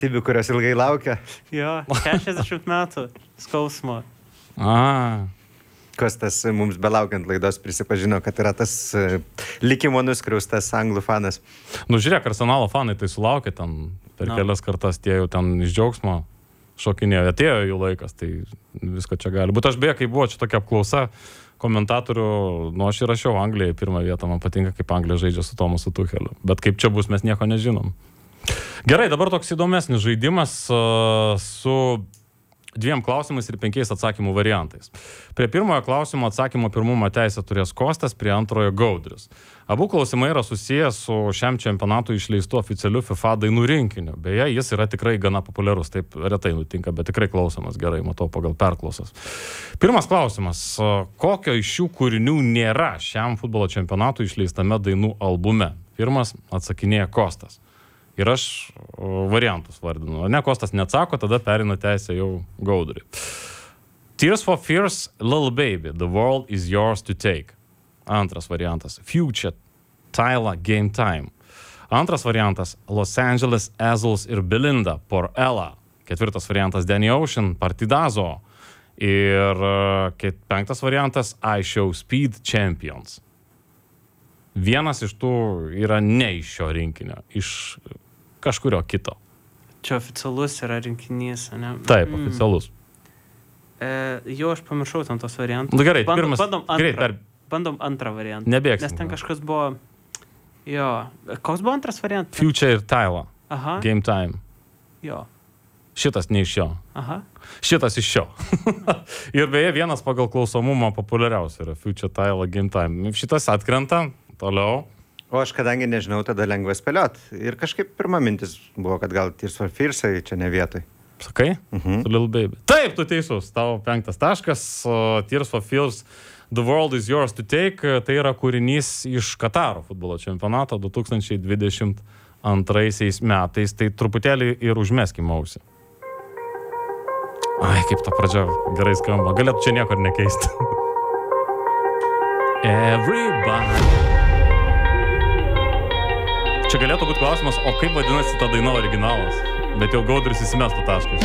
Tibių, kurios ilgai laukia. Jo, 60 metų skausmo. Kostas mums belaukiant laidos prisipažino, kad yra tas likimo nuskriaustas anglų fanas. Nu, žiūrėk, Arsenalo fanai tai sulaukė ten per kelias kartas, tie jau ten iš džiaugsmo šokinėjo, atėjo jų laikas, tai visko čia gali būti. Aš beje, kai buvo čia tokia apklausa komentatorių, nu aš įrašiau Anglijai pirmą vietą, man patinka, kaip Anglija žaidžia su Tomasu Tucheliu, bet kaip čia bus, mes nieko nežinom. Gerai, dabar toks įdomesnis žaidimas su 2 klausimais ir 5 atsakymų variantais. Prie pirmojo klausimo atsakymo pirmumo teisę turės Kostas, prie antrojo Gaudrius. Abu klausimai yra susijęs su šiam čempionatui išleistu oficialiu FIFA dainų rinkiniu. Beje, jis yra tikrai gana populiarus, taip retai nutinka, bet tikrai klausomas gerai, matau pagal perklausas. Pirmas klausimas. Kokio iš šių kūrinių nėra šiam futbolo čempionatui išleistame dainų albume? Pirmas atsakinėja Kostas. Ir aš variantus vardinu. Ne, Kostas neatsako, tada perina teisę jau Gaudriui. Tears for Fears, Little Baby, The World is Yours to Take. Antras variantas. Future, Tyla, Game Time. Antras variantas. Los Angeles, Ezzles ir Belinda, Por Ella. Ketvirtas variantas. Danny Ocean, Partidazo. Ir 5 variantas. I Show Speed, Champions. Vienas iš tų yra ne iš šio rinkinio, iš kažkurio kito. Čia oficialus yra rinkinys, ne? Taip, oficialus. Jau aš pamiršau ten tos variantus. Nu, gerai, pirmas. Bandom antrą variantą. Nebėgsim. Nes ten kažkas buvo... Jo. Koks buvo antras variantas? Future ir Tyla. Aha. Game Time. Jo. Šitas ne iš jo. Aha. Šitas iš šio. Ir beje, vienas pagal klausomumą populiariausia yra Future, Tyla, Game Time. Šitas atkrenta. Toliau. O aš kadangi nežinau, tada lengva spėliot. Ir kažkaip pirma mintis buvo, kad gal Tears for Fears čia ne vietoj. Sakai? Su Little Baby. Taip, tu teisus. Tavo 5 taškas. Tears for Fears, The World is Yours to Take. Tai yra kūrinys iš Kataro futbolo čempionato 2022 metais. Tai truputėlį ir užmeskim ausį. Ai, kaip ta pradžia gerai skamba. Galėtų čia niekur nekeisti. Everybody. Čia galėtų būti klausimas, o kaip vadinasi ta daina originalas? Bet jau Gaudrius įsimestų taškas.